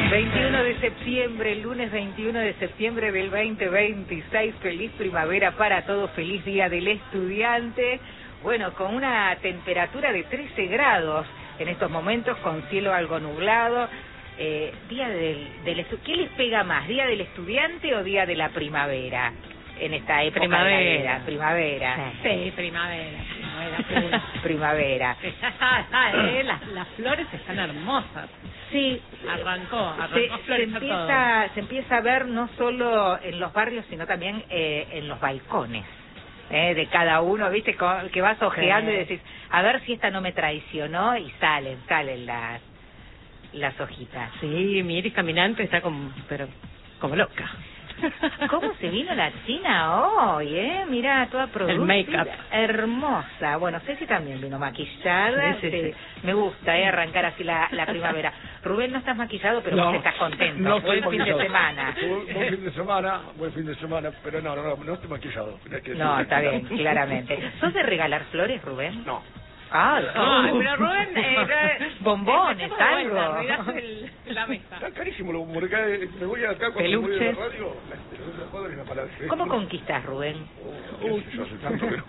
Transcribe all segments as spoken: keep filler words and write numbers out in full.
veintiuno de septiembre, el lunes veintiuno de septiembre del veinte veintiséis, feliz primavera para todos, feliz día del estudiante. Bueno, con una temperatura de trece grados en estos momentos, con cielo algo nublado. Eh, día del, del estu- ¿Qué les pega más, día del estudiante o día de la primavera? En esta época primavera, primavera. Sí, primavera, primavera. Primavera. Ya está, está, eh, las, las flores están hermosas. Sí, arrancó, arrancó se, a se florecer todo. empieza, se empieza a ver no solo en los barrios, sino también eh, en los balcones eh, de cada uno, viste, Con, que vas ojeando sí. Y decís, a ver si esta no me traicionó, y salen, salen las las hojitas. Sí, mi Iris caminante está como, pero como loca. ¿Cómo se vino la China hoy, eh? Mirá, toda producida. El make-up. Hermosa. Bueno, Ceci también vino maquillada. Sí, sí, sí. sí. Me gusta, eh, arrancar así la, la primavera. Rubén, no estás maquillado, pero no, vos estás contento. No buen estoy fin de maquillado. semana. Buen, buen fin de semana, buen fin de semana, pero no, no, no, no estoy maquillado. Que no, está bien, claramente. ¿Sos de regalar flores, Rubén? No. Ah, Ay, pero Rubén, eh, bombones, algo. El, la mesa. Está carísimo lo porque acá, me voy acá cuando Peluches. me voy a la radio, la, la, la, la, la, la, ¿Cómo conquistás, Rubén? Oh, Uy, yo hace tanto que no.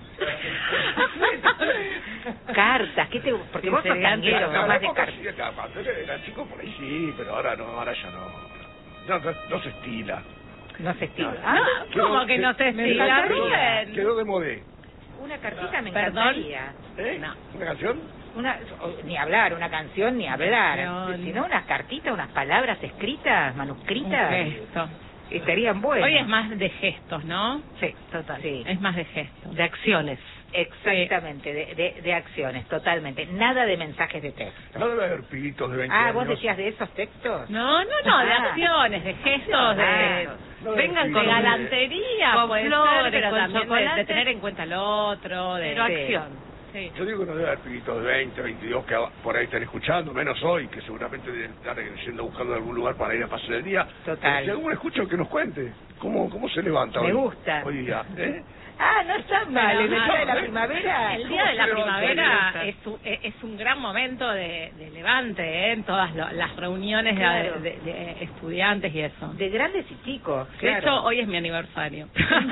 Cartas, ¿qué te...? Porque vos sos tanguero, no más de cartas. Cuando era chico por ahí sí, pero ahora no, ahora ya no. No, no, no se estila. No se estila. No, ah, ¿cómo que no se estila, Rubén? Quedó de modé. Una cartita me ¿Perdón? encantaría. ¿Eh? No. ¿Una canción? Una, ni hablar, una canción, ni hablar. No, sino unas cartitas, unas palabras escritas, manuscritas. Un gesto. Estarían buenas. Hoy es más de gestos, ¿no? Sí, total. Sí. Es más de gestos. De acciones. Exactamente, de, de, de acciones, totalmente. Nada de mensajes de texto. No debe haber pibitos de veinte ah, años. ¿vos decías de esos textos? No, no, no, ah. de acciones, de gestos, de... No, vengan con galantería, con puede flores, ser, pero con también de, chocolate. de tener en cuenta al otro, de... Pero acción. Sí. Yo digo que no debe haber pibitos de veinte, veintidós que por ahí están escuchando, menos hoy, que seguramente deben estar yendo buscando algún lugar para ir a pasar el día. Total. Pero si alguno escucha, que nos cuente cómo cómo se levanta Me hoy, gusta. hoy día. ¿Eh? Ah, no está mal, el Pero, día de la ¿eh? primavera. El día de la ¿Cómo se primavera levanta? es un, es un gran momento de, de levante, ¿eh? En todas lo, las reuniones Claro. de, de, de estudiantes y eso. De grandes y chicos, De claro. hecho, hoy es mi aniversario. ¿En serio?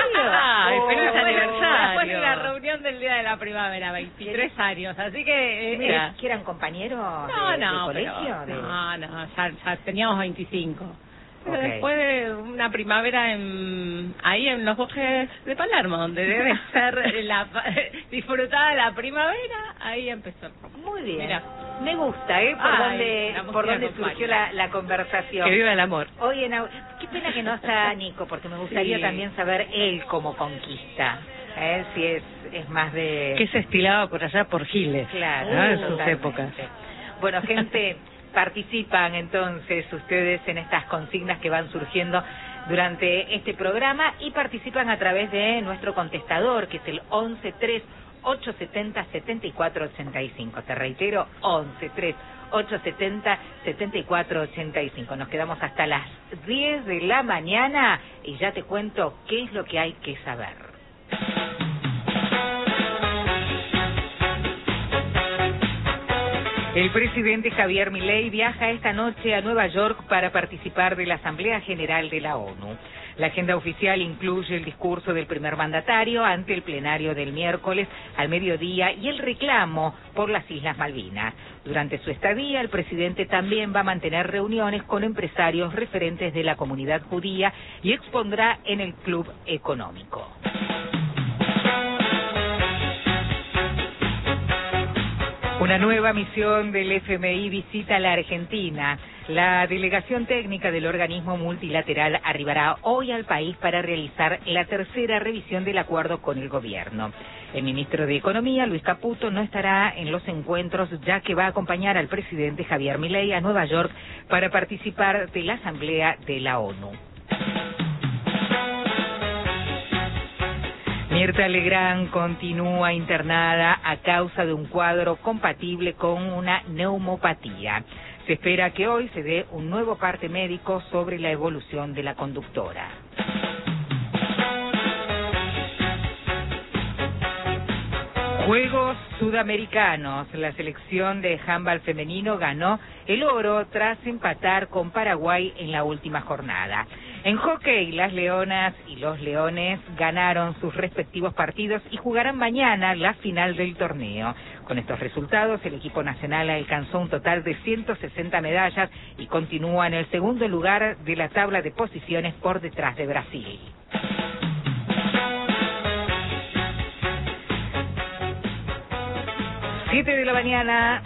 Ay, Oh, feliz bueno, aniversario. Después de la bueno. reunión del día de la primavera, veintitrés años. Así que... eh, Mira, eh, ¿que eran compañeros no, de, no, de pero- colegio? De- no, no, ya, ya teníamos veinticinco. Pero Ok. después de una primavera en, ahí en los bosques de Palermo, donde debe ser la, disfrutada la primavera, ahí empezó. Muy bien. Mira. Me gusta, ¿eh? Por Ay, donde, la música por donde acompaña. surgió la, la conversación. Que viva el amor. Hoy en au- qué pena que no está Nico, porque me gustaría Sí. también saber él cómo conquista. ¿Eh? Si es, es más de... Que se estilaba por allá por Giles. Claro, ¿no? En sus totalmente. épocas. Bueno, gente, participan entonces ustedes en estas consignas que van surgiendo durante este programa y participan a través de nuestro contestador, que es el once tres ocho setenta setenta y cuatro ochenta y cinco. Te reitero, once tres ocho setenta setenta y cuatro ochenta y cinco. Nos quedamos hasta las diez de la mañana y ya te cuento qué es lo que hay que saber. El presidente Javier Milei viaja esta noche a Nueva York para participar de la Asamblea General de la ONU. La agenda oficial incluye el discurso del primer mandatario ante el plenario del miércoles al mediodía y el reclamo por las Islas Malvinas. Durante su estadía, el presidente también va a mantener reuniones con empresarios referentes de la comunidad judía y expondrá en el Club Económico. Una nueva misión del F M I visita la Argentina. La delegación técnica del organismo multilateral arribará hoy al país para realizar la tercera revisión del acuerdo con el gobierno. El ministro de Economía, Luis Caputo, no estará en los encuentros ya que va a acompañar al presidente Javier Milei a Nueva York para participar de la Asamblea de la ONU. Mirta Legrand continúa internada a causa de un cuadro compatible con una neumopatía. Se espera que hoy se dé un nuevo parte médico sobre la evolución de la conductora. Juegos Sudamericanos. La selección de handball femenino ganó el oro tras empatar con Paraguay en la última jornada. En hockey, las leonas y los leones ganaron sus respectivos partidos y jugarán mañana la final del torneo. Con estos resultados, el equipo nacional alcanzó un total de ciento sesenta medallas y continúa en el segundo lugar de la tabla de posiciones por detrás de Brasil. Siete de la mañana,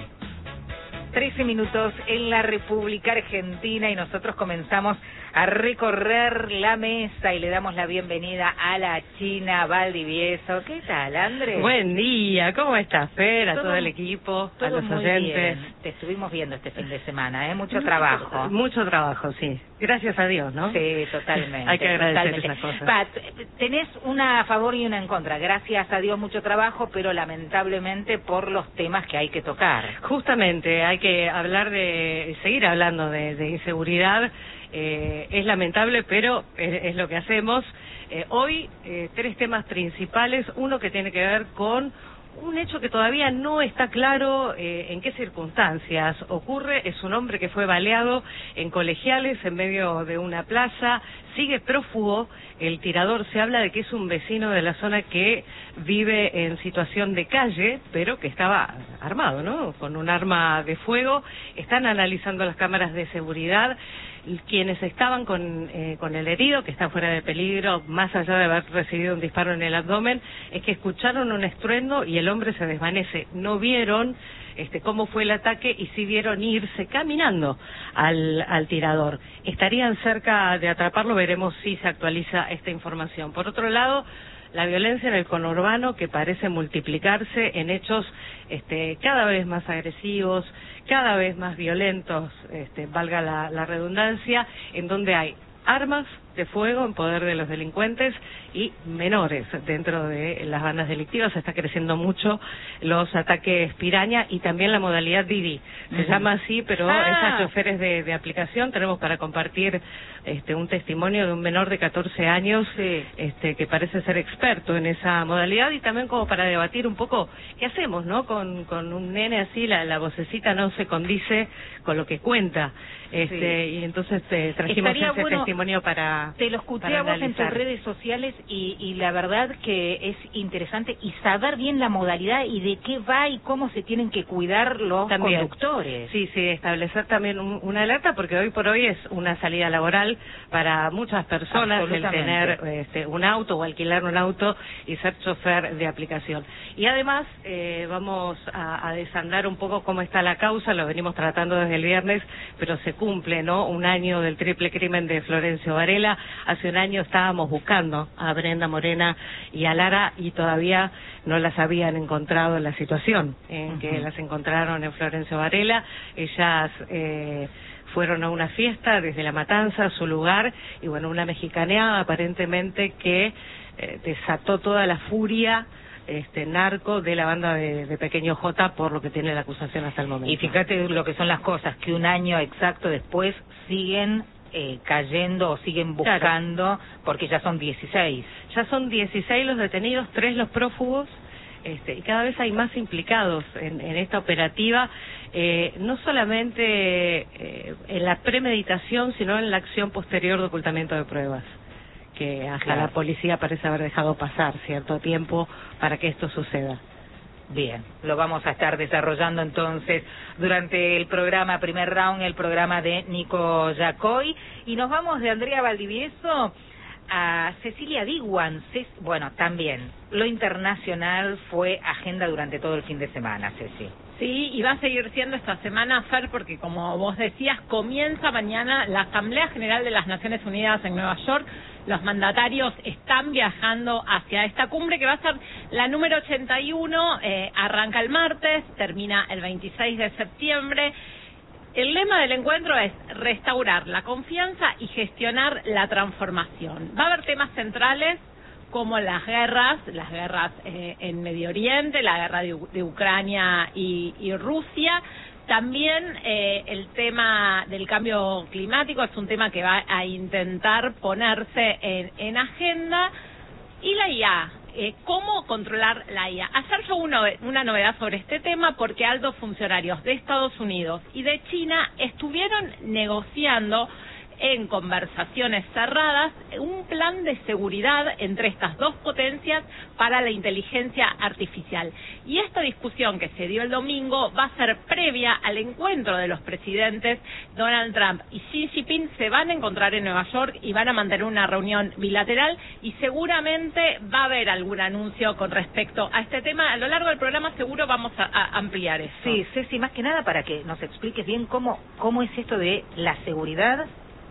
trece minutos en la República Argentina, y nosotros comenzamos a recorrer la mesa y le damos la bienvenida a la China Valdivieso. ¿Qué tal, Andrés? Buen día, ¿cómo estás, Fer? A todo, todo el equipo, todo a los muy oyentes. Bien. Te estuvimos viendo este fin de semana, ¿eh? Mucho, mucho trabajo. Mucho trabajo, sí. Gracias a Dios, ¿no? Sí, totalmente. Hay que agradecer totalmente. esas cosas. Pat, tenés una a favor y una en contra. Gracias a Dios, mucho trabajo, pero lamentablemente por los temas que hay que tocar. Justamente, hay que hablar de, seguir hablando de, de inseguridad. Eh, es lamentable, pero es, es lo que hacemos. Eh, hoy, eh, tres temas principales. Uno que tiene que ver con un hecho que todavía no está claro eh, en qué circunstancias ocurre. Es un hombre que fue baleado en Colegiales, en medio de una plaza. Sigue prófugo. El tirador, se habla de que es un vecino de la zona que vive en situación de calle, pero que estaba armado, ¿no? Con un arma de fuego. Están analizando las cámaras de seguridad. Quienes estaban con, eh, con el herido, que está fuera de peligro, más allá de haber recibido un disparo en el abdomen, es que escucharon un estruendo y el hombre se desvanece. No vieron este, cómo fue el ataque y sí vieron irse caminando al, al tirador. Estarían cerca de atraparlo, veremos si se actualiza esta información. Por otro lado, la violencia en el conurbano, que parece multiplicarse en hechos este, cada vez más agresivos, cada vez más violentos, este, valga la, la redundancia, en donde hay armas de fuego en poder de los delincuentes y menores dentro de las bandas delictivas. Está creciendo mucho los ataques piraña y también la modalidad Didi. Se uh-huh. llama así, pero ah. esas choferes de, de aplicación. Tenemos para compartir este, un testimonio de un menor de catorce años sí. este, que parece ser experto en esa modalidad, y también como para debatir un poco qué hacemos, ¿no? Con, con un nene así, la, la vocecita no se condice con lo que cuenta. Este, sí. Y entonces eh, trajimos Estaría ese bueno, testimonio para te lo escuché a vos en tus redes sociales y, y la verdad que es interesante y saber bien la modalidad y de qué va y cómo se tienen que cuidar los también. conductores. Sí, sí, establecer también un, una alerta, porque hoy por hoy es una salida laboral para muchas personas el tener este, un auto o alquilar un auto y ser chofer de aplicación. Y además eh, vamos a, a desandar un poco cómo está la causa. Lo venimos tratando desde el viernes, pero se cumple, ¿no? Un año del triple crimen de Florencio Varela. Hace un año estábamos buscando a Brenda Morena y a Lara y todavía no las habían encontrado en la situación en uh-huh. que las encontraron en Florencio Varela. Ellas eh, fueron a una fiesta desde La Matanza, a su lugar, y bueno, una mexicaneada aparentemente que eh, desató toda la furia este narco de la banda de, de Pequeño J, por lo que tiene la acusación hasta el momento. Y fíjate lo que son las cosas, que un año exacto después siguen eh, cayendo o siguen buscando, claro. porque ya son dieciséis. Ya son dieciséis los detenidos, tres los prófugos, este, y cada vez hay más implicados en, en esta operativa, eh, no solamente eh, en la premeditación, sino en la acción posterior de ocultamiento de pruebas, que hasta claro. la policía parece haber dejado pasar cierto tiempo para que esto suceda. Bien, lo vamos a estar desarrollando entonces durante el programa Primer Round, el programa de Nico Yacoy, y nos vamos de Andrea Valdivieso a Cecilia Diguan. Bueno, también lo internacional fue agenda durante todo el fin de semana, Ceci. Sí, y va a seguir siendo esta semana, Fer, porque como vos decías, comienza mañana la Asamblea General de las Naciones Unidas en Nueva York. Los mandatarios están viajando hacia esta cumbre, que va a ser la número ochenta y uno, eh, arranca el martes, termina el veintiséis de septiembre. El lema del encuentro es restaurar la confianza y gestionar la transformación. Va a haber temas centrales como las guerras, las guerras eh, en Medio Oriente, la guerra de, de Ucrania y, y Rusia. También eh, el tema del cambio climático es un tema que va a intentar ponerse en, en agenda. Y la I A, eh, cómo controlar la I A. Ayer yo una, una novedad sobre este tema porque altos funcionarios de Estados Unidos y de China estuvieron negociando en conversaciones cerradas un plan de seguridad entre estas dos potencias para la inteligencia artificial. Y esta discusión que se dio el domingo va a ser previa al encuentro de los presidentes Donald Trump y Xi Jinping. Se van a encontrar en Nueva York y van a mantener una reunión bilateral y seguramente va a haber algún anuncio con respecto a este tema. A lo largo del programa seguro vamos a, a ampliar eso. Sí, Ceci, más que nada para que nos expliques bien cómo, cómo es esto de la seguridad.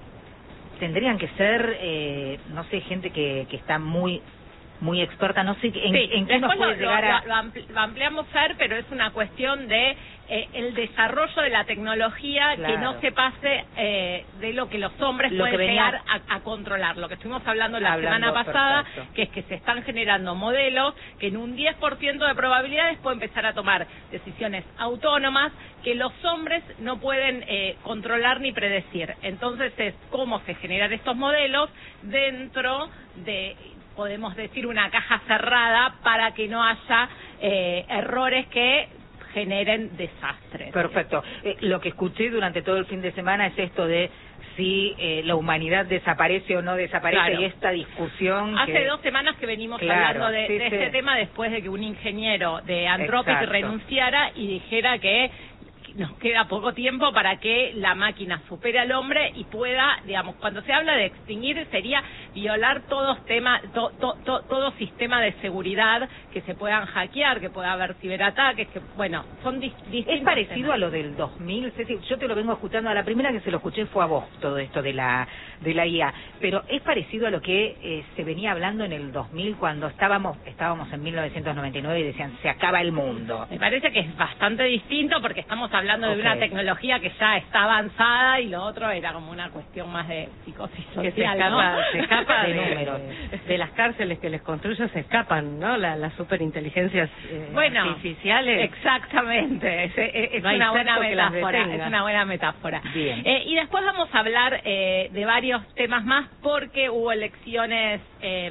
Tendrían que ser, eh, no sé, gente que, que está muy muy experta, no sé en, sí, en qué nos puede lo, llegar a... Lo, lo, ampli lo ampliamos, Fer, pero es una cuestión de eh, el desarrollo de la tecnología, claro, que no se pase eh, de lo que los hombres lo pueden venía... llegar a, a controlar. Lo que estuvimos hablando la hablando, semana pasada, perfecto, que es que se están generando modelos que en un diez por ciento de probabilidades pueden empezar a tomar decisiones autónomas que los hombres no pueden eh, controlar ni predecir. Entonces es cómo se generan estos modelos dentro de, podemos decir, una caja cerrada para que no haya eh, errores que generen desastres. Perfecto. Eh, lo que escuché durante todo el fin de semana es esto de si eh, la humanidad desaparece o no desaparece, claro, y esta discusión... Hace que... dos semanas que venimos claro, hablando de, sí, de sí. este tema después de que un ingeniero de Anthropic Exacto. renunciara y dijera que nos queda poco tiempo para que la máquina supere al hombre y pueda, digamos, cuando se habla de extinguir sería violar todos temas, to, to, to, todo sistema de seguridad que se puedan hackear, que pueda haber ciberataques, que bueno, son dis, distintos. Es parecido temas. a lo del dos mil, Ceci, yo te lo vengo escuchando, a la primera que se lo escuché fue a vos todo esto de la de la I A, pero es parecido a lo que eh, se venía hablando en el dos mil cuando estábamos estábamos en mil novecientos noventa y nueve y decían se acaba el mundo. Me parece que es bastante distinto porque estamos hablando hablando okay. de una tecnología que ya está avanzada y lo otro era como una cuestión más de psicosis social, que se escapa, ¿no? se escapa de, de números. De, de las cárceles que les construyen, se escapan, ¿no? La, las superinteligencias eh, bueno, artificiales. Exactamente, es, es, es no una buena metáfora, es una buena metáfora. Bien. Eh, y después vamos a hablar eh, de varios temas más porque hubo elecciones eh,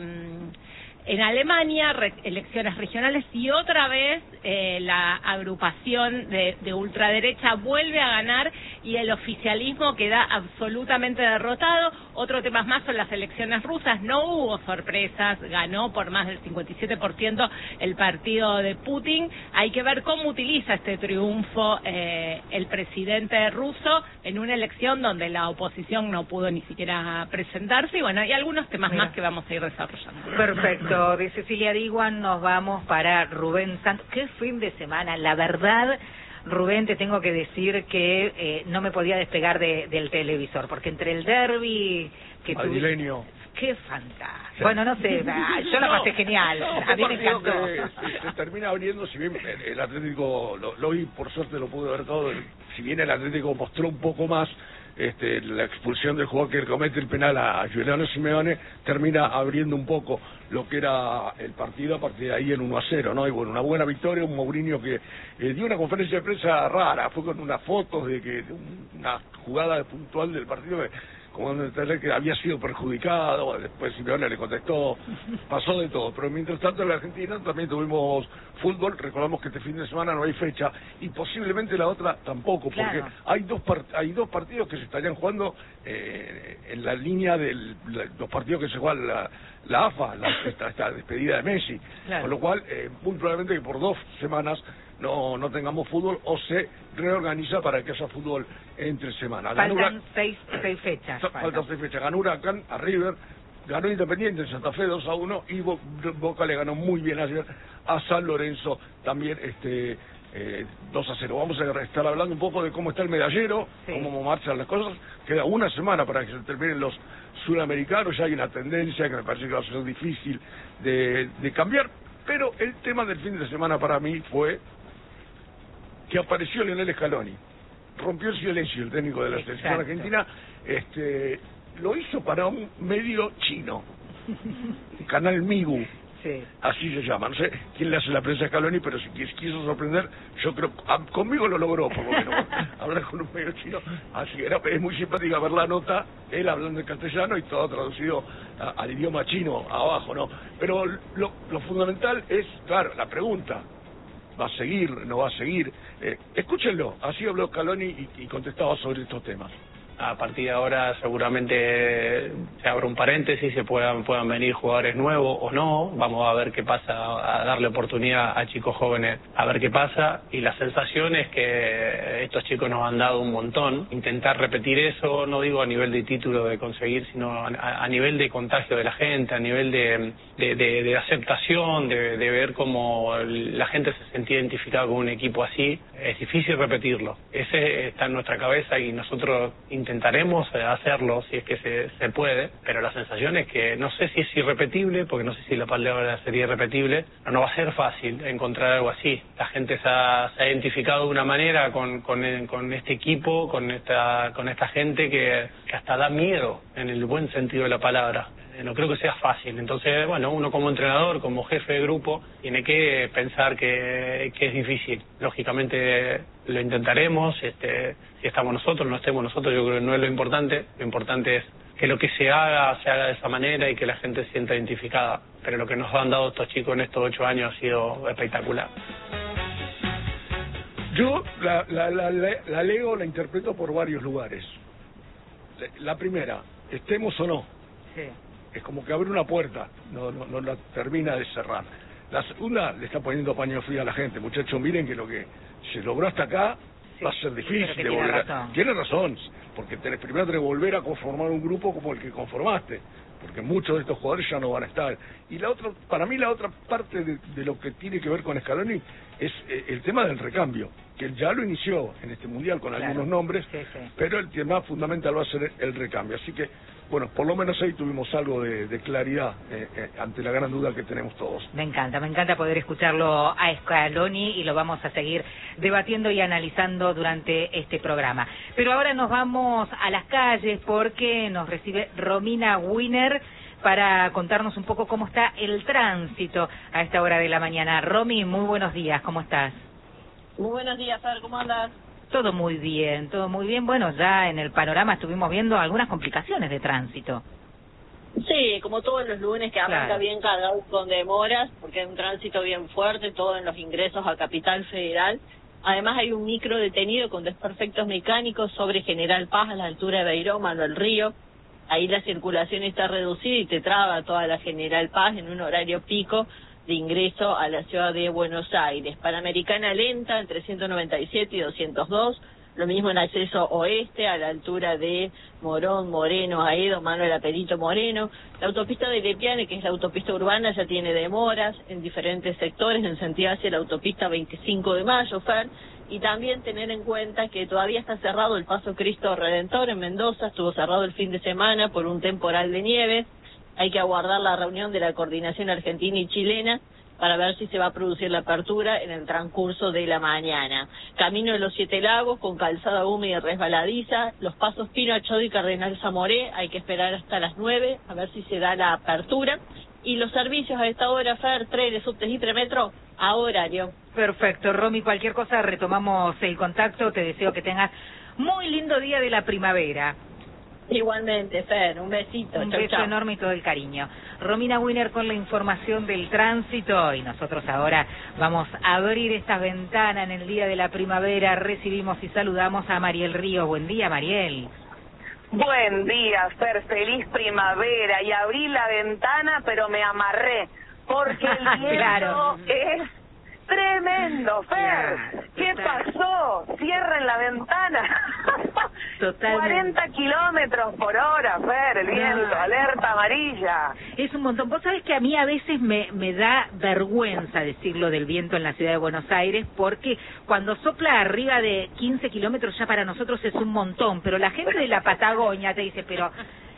en Alemania, re elecciones regionales y otra vez eh, la agrupación de, de ultraderecha vuelve a ganar y el oficialismo queda absolutamente derrotado. Otro tema más son las elecciones rusas, no hubo sorpresas, ganó por más del cincuenta y siete por ciento el partido de Putin. Hay que ver cómo utiliza este triunfo eh, el presidente ruso en una elección donde la oposición no pudo ni siquiera presentarse y bueno, hay algunos temas Mira. más que vamos a ir desarrollando. Perfecto. De Cecilia Diguan nos vamos para Rubén Santos. ¡Qué fin de semana! La verdad, Rubén, te tengo que decir que eh, no me podía despegar de, del televisor, porque entre el derbi que madrileño. Tu... ¡Qué fantástico! Bueno, no sé, yo lo pasé genial. No, a mí me partido encantó. que se termina abriendo, si bien el, el Atlético, lo, lo vi, por suerte lo pude ver todo, el, si bien el Atlético mostró un poco más, Este, la expulsión del jugador que comete el penal a Giuliano Simeone termina abriendo un poco lo que era el partido a partir de ahí en uno a cero, ¿no? Y bueno, una buena victoria, un Mourinho que eh, dio una conferencia de prensa rara, fue con unas fotos de que una jugada puntual del partido que como entender que había sido perjudicado, después Simeone le contestó, pasó de todo, pero mientras tanto en la Argentina también tuvimos fútbol, recordamos que este fin de semana no hay fecha, y posiblemente la otra tampoco, porque claro. hay dos part hay dos partidos que se estarían jugando eh, en la línea de los partidos que se juegan la, la A F A, la, esta, esta despedida de Messi, claro. Con lo cual, eh, muy probablemente que por dos semanas no no tengamos fútbol o se reorganiza para que haya fútbol entre semana. Faltan seis, seis fechas. Faltan falta seis fechas. Ganó Huracán a River, ganó Independiente en Santa Fe dos a uno y Bo Boca le ganó muy bien ayer a San Lorenzo también este eh, dos a cero. Vamos a estar hablando un poco de cómo está el medallero, sí. Cómo marchan las cosas. Queda una semana para que se terminen los sudamericanos, ya hay una tendencia que me parece que va a ser difícil de, de cambiar, pero el tema del fin de semana para mí fue que apareció Lionel Scaloni, rompió el silencio el técnico de la Exacto. selección argentina, este, lo hizo para un medio chino, el canal Migu, Sí. Así se llama. No sé quién le hace la prensa a Scaloni, pero si quiso sorprender, yo creo, a, conmigo lo logró, por lo menos, hablar con un medio chino. Así era, es muy simpática ver la nota, él hablando en castellano y todo traducido a, al idioma chino abajo, ¿no? Pero lo, lo fundamental es, claro, la pregunta. ¿Va a seguir? ¿No va a seguir? Eh, escúchenlo, así habló Scaloni y, y contestaba sobre estos temas. A partir de ahora seguramente se abre un paréntesis, se puedan puedan venir jugadores nuevos o no, vamos a ver qué pasa, a darle oportunidad a chicos jóvenes a ver qué pasa, y la sensación es que estos chicos nos han dado un montón. Intentar repetir eso, no digo a nivel de título de conseguir, sino a, a nivel de contagio de la gente, a nivel de, de, de, de aceptación, de, de ver cómo la gente se sentía identificada con un equipo así. Es difícil repetirlo, ese está en nuestra cabeza y nosotros intentaremos hacerlo si es que se, se puede, pero la sensación es que no sé si es irrepetible, porque no sé si la palabra sería irrepetible, pero no va a ser fácil encontrar algo así. La gente se ha, se ha identificado de una manera con, con, el, con este equipo, con esta, con esta gente que, que hasta da miedo, en el buen sentido de la palabra. No creo que sea fácil. Entonces, bueno, uno como entrenador, como jefe de grupo, tiene que pensar que, que es difícil. Lógicamente lo intentaremos, este, si estamos nosotros, no estemos nosotros, yo creo que no es lo importante. Lo importante es que lo que se haga, se haga de esa manera y que la gente se sienta identificada. Pero lo que nos han dado estos chicos en estos ocho años ha sido espectacular. Yo la, la, la, la, la leo, la interpreto por varios lugares. La primera, estemos o no. Sí. Es como que abre una puerta, no, no, no la termina de cerrar. La segunda, le está poniendo paño frío a la gente. Muchachos, miren que lo que se logró hasta acá sí, va a ser difícil de tiene volver a... razón. Tiene razón, porque tenés, primero tenés que volver a conformar un grupo como el que conformaste, porque muchos de estos jugadores ya no van a estar. Y la otra, para mí la otra parte de, de lo que tiene que ver con Scaloni es eh, el tema del recambio, que él ya lo inició en este mundial con claro. algunos nombres, sí, sí. pero el tema fundamental va a ser el recambio. Así que, bueno, por lo menos ahí tuvimos algo de, de claridad eh, eh, ante la gran duda que tenemos todos. Me encanta, me encanta poder escucharlo a Scaloni y lo vamos a seguir debatiendo y analizando durante este programa. Pero ahora nos vamos a las calles porque nos recibe Romina Winer para contarnos un poco cómo está el tránsito a esta hora de la mañana. Romy, muy buenos días, ¿cómo estás? Muy buenos días, Fer, ¿cómo andas? Todo muy bien, todo muy bien. Bueno, ya en el panorama estuvimos viendo algunas complicaciones de tránsito. Sí, como todos los lunes que arranca Claro. bien cargado con demoras, porque hay un tránsito bien fuerte, todo en los ingresos a Capital Federal. Además hay un micro detenido con desperfectos mecánicos sobre General Paz a la altura de Beiró, Mano al Río. Ahí la circulación está reducida y te traba toda la General Paz en un horario pico de ingreso a la ciudad de Buenos Aires. Panamericana lenta entre ciento noventa y siete y doscientos dos, lo mismo en acceso oeste a la altura de Morón, Moreno, Aedo, Manuel Aperito Moreno. La autopista de Lepiane, que es la autopista urbana, ya tiene demoras en diferentes sectores en sentido hacia la autopista veinticinco de mayo, Fer. Y también tener en cuenta que todavía está cerrado el Paso Cristo Redentor en Mendoza, estuvo cerrado el fin de semana por un temporal de nieve. Hay que aguardar la reunión de la coordinación argentina y chilena para ver si se va a producir la apertura en el transcurso de la mañana. Camino de los Siete Lagos con calzada húmeda y resbaladiza, los pasos Pino Achado y Cardenal Zamoré, hay que esperar hasta las nueve a ver si se da la apertura. Y los servicios a esta hora, Fer, trenes, subtes y premetro, a horario. Perfecto, Romy, cualquier cosa retomamos el contacto. Te deseo que tengas muy lindo día de la primavera. Igualmente, Fer, un besito. Un chau, beso chau. enorme y todo el cariño. Romina Winer con la información del tránsito y nosotros ahora vamos a abrir esta ventana en el día de la primavera. Recibimos y saludamos a Mariel Ríos. Buen día, Mariel. Buen día, Fer, feliz primavera. Y abrí la ventana, pero me amarré, porque el viento Claro. es tremendo, Fer. Claro, ¿Qué total. pasó? Cierren la ventana. Totalmente. cuarenta kilómetros por hora, Fer, el viento, No. alerta amarilla. Es un montón. Vos sabés que a mí a veces me, me da vergüenza decirlo del viento en la ciudad de Buenos Aires, porque cuando sopla arriba de quince kilómetros ya para nosotros es un montón, pero la gente de la Patagonia te dice, pero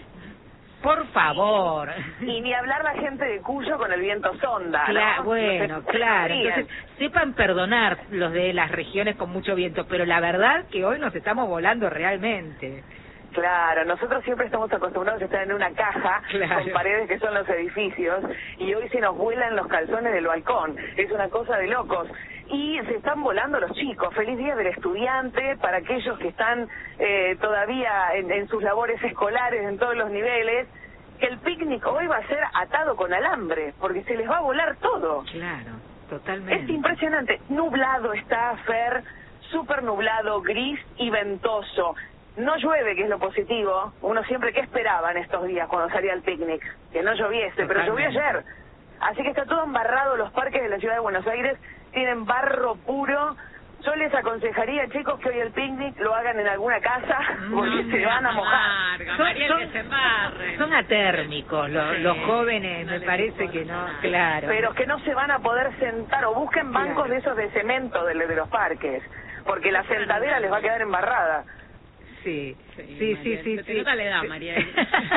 por favor. Y ni hablar la gente de Cuyo con el viento sonda, Cla- ¿no? bueno, No se- claro. ríen. Entonces, sepan perdonar los de las regiones con mucho viento, pero la verdad que hoy nos estamos volando realmente. Claro, nosotros siempre estamos acostumbrados a estar en una caja Claro. con paredes que son los edificios y hoy se nos vuelan los calzones del balcón. Es una cosa de locos. Y se están volando los chicos. Feliz Día del Estudiante para aquellos que están eh, todavía en, en sus labores escolares en todos los niveles. Que el picnic hoy va a ser atado con alambre porque se les va a volar todo. Claro, totalmente. Es impresionante. Nublado está, Fer, súper nublado, gris y ventoso. No llueve, que es lo positivo. Uno siempre, ¿qué esperaba en estos días cuando salía al picnic? Que no lloviese, pero llovió ayer. Así que está todo embarrado. Los parques de la ciudad de Buenos Aires tienen barro puro. Yo les aconsejaría, chicos, que hoy el picnic lo hagan en alguna casa porque No, se van a mojar. Marga, María, que se embarren. son atérmicos los, Sí, los jóvenes, no me les parece importa que no, nada. claro. Pero que no se van a poder sentar o busquen bancos Claro. de esos de cemento de, de los parques porque la sentadera les va a quedar embarrada. Sí, Sí, sí, sí, Mariel, sí. se te sí. nota la edad, Sí. Mariel.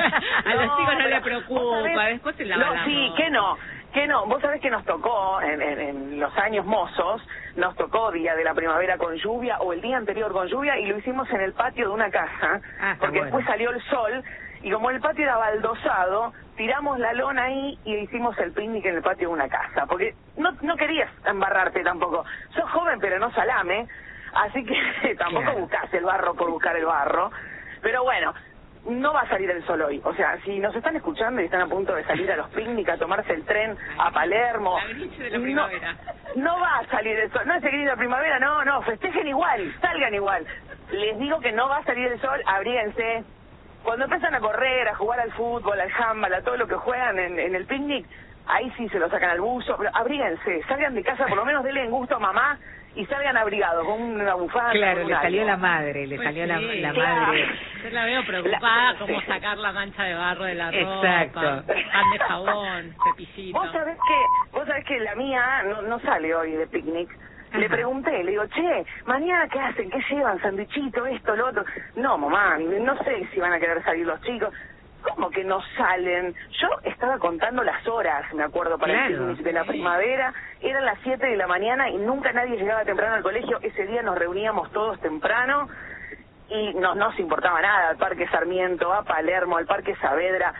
A los chicos no pero le vos preocupa, sabés- después se lava no, la sí, ropa. que no, que no. Vos sabés que nos tocó en, en, en los años mozos, nos tocó día de la primavera con lluvia o el día anterior con lluvia y lo hicimos en el patio de una casa, Ah, está porque bueno. después salió el sol y como el patio era baldosado, tiramos la lona ahí y hicimos el picnic en el patio de una casa, porque no, no querías embarrarte tampoco. Sos joven pero no salame, así que tampoco Claro. buscás el barro por buscar el barro. Pero bueno, no va a salir el sol hoy. O sea, si nos están escuchando y están a punto de salir a los picnics, a tomarse el tren a Palermo, La Grinch de la no, primavera. no va a salir el sol. No es el Grinch de la primavera, no, no, festejen igual, salgan igual. Les digo que no va a salir el sol, abríguense. Cuando empiezan a correr, a jugar al fútbol, al handball, a todo lo que juegan en, en el picnic, ahí sí se lo sacan al buzo, pero abríguense, salgan de casa, por lo menos denle en gusto a mamá y salgan abrigados con una bufanda. Claro, con le un salió algo. la madre, le Pues salió la, sí, la claro. madre. Yo la veo preocupada La- cómo sí. sacar la mancha de barro de la Exacto. ropa, pan de jabón, cepillito. Vos sabés que, vos sabés que la mía no, no sale hoy de picnic. Le Ajá. pregunté, le digo, che, mañana qué hacen, qué llevan, sanduichito, esto, lo otro. No, mamá, no sé si van a querer salir los chicos. ¿Cómo que no salen? Yo estaba contando las horas, me acuerdo, para Claro. el picnic de la Sí. primavera. Eran las siete de la mañana y nunca nadie llegaba temprano al colegio. Ese día nos reuníamos todos temprano y no nos importaba nada, al Parque Sarmiento, a Palermo, al Parque Saavedra.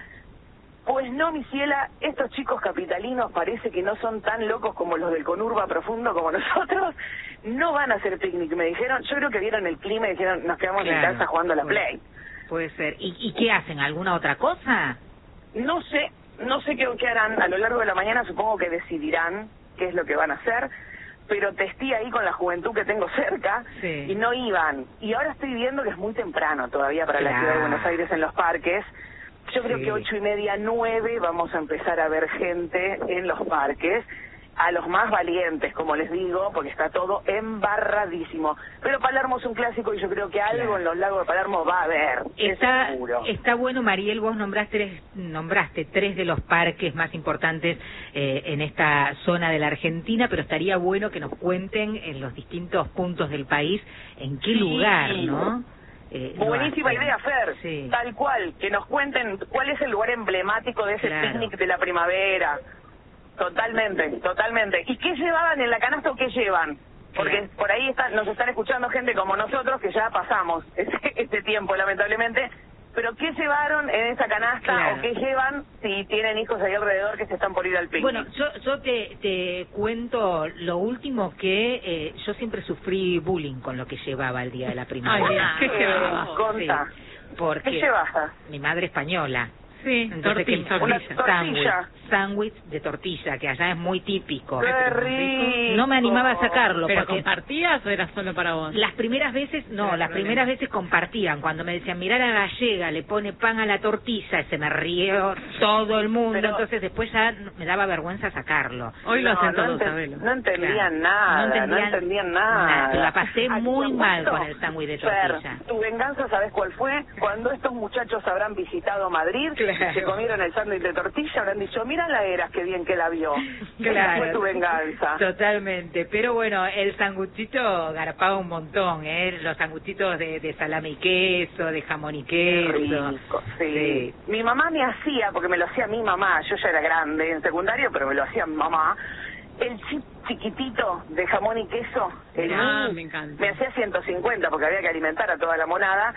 Pues no, mi ciela, estos chicos capitalinos parece que no son tan locos como los del Conurba Profundo como nosotros. No van a hacer picnic, me dijeron. Yo creo que vieron el clima y dijeron, nos quedamos Claro. en casa jugando a la Puede- Play. Puede ser. ¿Y, ¿Y qué hacen? ¿Alguna otra cosa? No sé, no sé qué, qué harán a lo largo de la mañana, supongo que decidirán qué es lo que van a hacer, pero testé ahí con la juventud que tengo cerca Sí. y no iban. Y ahora estoy viendo que es muy temprano todavía para la Claro. ciudad de Buenos Aires en los parques. Yo creo Sí. que ocho y media, nueve vamos a empezar a ver gente en los parques, a los más valientes, como les digo, porque está todo embarradísimo. Pero Palermo es un clásico y yo creo que algo Claro. en los lagos de Palermo va a haber, Está, es seguro. está bueno, Mariel, vos nombraste tres, nombraste tres de los parques más importantes eh, en esta zona de la Argentina, pero estaría bueno que nos cuenten en los distintos puntos del país en qué Sí. lugar, ¿no? Eh, lo Buenísima hacen. idea, Fer. Sí. Tal cual, que nos cuenten cuál es el lugar emblemático de ese Claro. picnic de la primavera. Totalmente, totalmente. ¿Y qué llevaban en la canasta o qué llevan? Porque Claro. por ahí están, nos están escuchando gente como nosotros que ya pasamos ese, este tiempo, lamentablemente. Pero ¿qué llevaron en esa canasta Claro. o qué llevan si tienen hijos ahí alrededor que se están por ir al picnic? Bueno, yo, yo te, te cuento lo último que eh, yo siempre sufrí bullying con lo que llevaba el día de la primavera. Ay, ¿qué llevaba? Eh, Conta. Sí, porque ¿Qué llevas? mi madre española. Sí, Entonces, tortilla. que- Una tortilla. tortilla. Sándwich, sándwich de tortilla, que allá es muy típico. ¡Qué rico! No me animaba a sacarlo ¿Pero porque compartías o era solo para vos? las primeras veces, no, Era las problema. primeras veces compartían. Cuando me decían, mirá la gallega, le pone pan a la tortilla, y se me rió todo el mundo. Pero- Entonces después ya me daba vergüenza sacarlo. Hoy lo No, hacen no todos, enten- sabelo. No entendían Claro. nada, No entendían no entendían nada. La pasé Aquí muy apuesto, mal con el sándwich de Fer, tortilla. tu venganza, ¿sabes cuál fue? Cuando estos muchachos habrán visitado Madrid, Claro. se comieron el sándwich de tortilla, habrán dicho, mira la Eras, qué bien que la vio. Esa Claro. fue tu venganza. Totalmente, pero bueno, el sanguchito garpaba un montón, ¿eh? Los sanguchitos de, de salame y queso, de jamón y Qué queso. rico, sí. Sí. Mi mamá me hacía, porque me lo hacía mi mamá, yo ya era grande en secundario, pero me lo hacía mi mamá, el chip chiquitito de jamón y queso, el Ah, mini, me encanta. me hacía ciento cincuenta porque había que alimentar a toda la monada,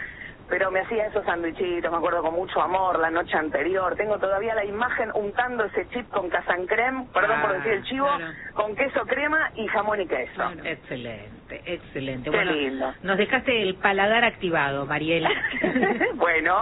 pero me hacía esos sandwichitos, me acuerdo, con mucho amor la noche anterior. Tengo todavía la imagen untando ese chip con casan creme, perdón ah, por decir el chivo, claro. con queso crema y jamón y queso. Claro. Excelente, excelente. Qué bueno, lindo. nos dejaste el paladar activado, Mariela. Bueno.